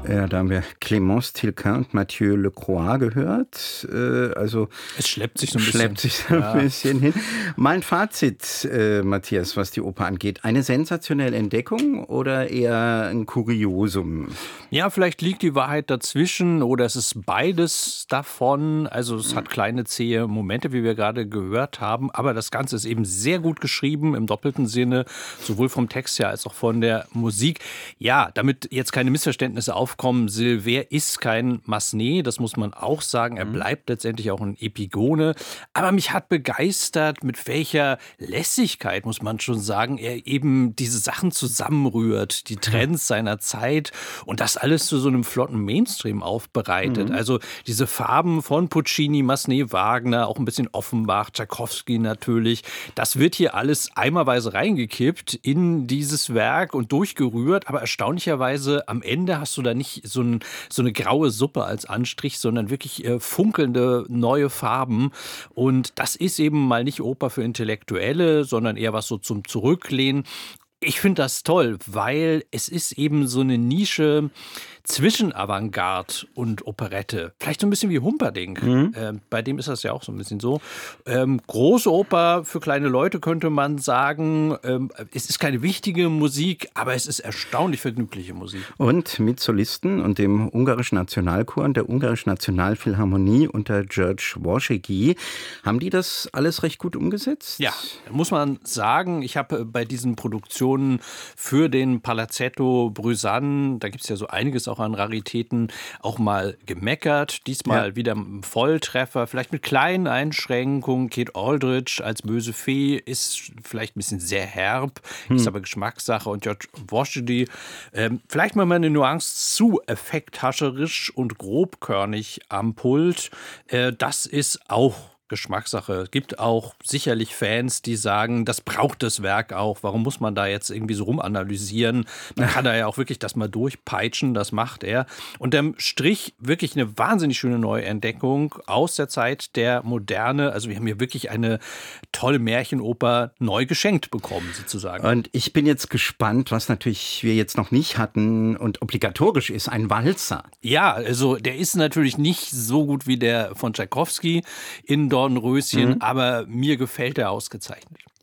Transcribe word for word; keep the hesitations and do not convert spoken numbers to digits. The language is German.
Ja, da haben wir Clémence Tilquin und Mathieu Lecroix gehört. Äh, also es schleppt sich so ein schleppt bisschen, sich so ein ja. bisschen hin. Mein Fazit, äh, Matthias, was die Oper angeht. Eine sensationelle Entdeckung oder eher ein Kuriosum? Ja, vielleicht liegt die Wahrheit dazwischen oder es ist beides davon. Also es hat kleine zähe Momente, wie wir gerade gehört haben, aber das Ganze ist eben sehr gut geschrieben im doppelten Sinne, sowohl vom Text her als auch von der Musik. Ja, damit jetzt keine Missverständnisse aufkommen, Silver ist kein Massenet, das muss man auch sagen. Er bleibt letztendlich auch ein Epigone. Aber mich hat begeistert, mit welcher Lässigkeit, muss man schon sagen, er eben diese Sachen zusammenrührt, die Trends seiner Zeit und das alles zu so einem flotten Mainstream aufbereitet. Mhm. Also diese Farben von Puccini, Massenet, Wagner, auch ein bisschen Offenbach, Tschaikowski natürlich. Das wird hier alles eimerweise reingekippt in dieses Werk und durchgerührt. Aber erstaunlicherweise am Ende hast du da nicht so, ein, so eine graue Suppe als Anstrich, sondern wirklich äh, funkelnde neue Farben. Und das ist eben mal nicht Oper für Intellektuelle, sondern eher was so zum Zurücklehnen. Ich finde das toll, weil es ist eben so eine Nische zwischen Avantgarde und Operette. Vielleicht so ein bisschen wie Humperdinck. Mhm. Ähm, bei dem ist das ja auch so ein bisschen so. Ähm, große Oper für kleine Leute könnte man sagen. Ähm, es ist keine wichtige Musik, aber es ist erstaunlich vergnügliche Musik. Und mit Solisten und dem ungarischen Nationalchor und der ungarischen Nationalphilharmonie unter György Warsegi. Haben die das alles recht gut umgesetzt? Ja, muss man sagen. Ich habe bei diesen Produktionen für den Palazzetto Brüsanne, da gibt es ja so einiges auch an Raritäten, auch mal gemeckert. Diesmal ja. wieder ein Volltreffer, vielleicht mit kleinen Einschränkungen. Kate Aldridge als böse Fee ist vielleicht ein bisschen sehr herb, hm. ist aber Geschmackssache. Und György Warsegi, ähm, vielleicht mal eine Nuance zu effekthascherisch und grobkörnig am Pult. Äh, das ist auch Geschmackssache. Es gibt auch sicherlich Fans, die sagen, das braucht das Werk auch. Warum muss man da jetzt irgendwie so rumanalysieren? Man kann da ja auch wirklich das mal durchpeitschen, das macht er. Und der Strich wirklich eine wahnsinnig schöne Neuentdeckung aus der Zeit der Moderne. Also wir haben hier wirklich eine tolle Märchenoper neu geschenkt bekommen, sozusagen. Und ich bin jetzt gespannt, was natürlich wir jetzt noch nicht hatten und obligatorisch ist, ein Walzer. Ja, also der ist natürlich nicht so gut wie der von Tschaikowski in Dornröschen, mhm. aber mir gefällt er ausgezeichnet.